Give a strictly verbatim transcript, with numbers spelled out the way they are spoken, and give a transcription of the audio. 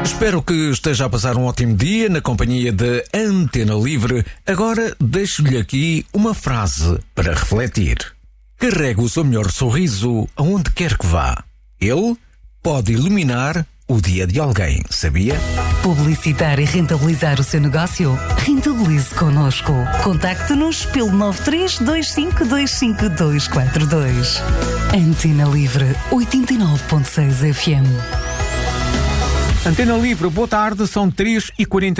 Espero que esteja a passar um ótimo dia na companhia da Antena Livre. Agora deixo-lhe aqui uma frase para refletir. Carregue o seu melhor sorriso aonde quer que vá. Ele pode iluminar o dia de alguém, sabia? Publicitar e rentabilizar o seu negócio? Rentabilize connosco. Contacte-nos pelo nove três dois cinco dois cinco dois quatro dois. Antena Livre oitenta e nove ponto seis F M. Antena Livre, boa tarde, são três e quarenta.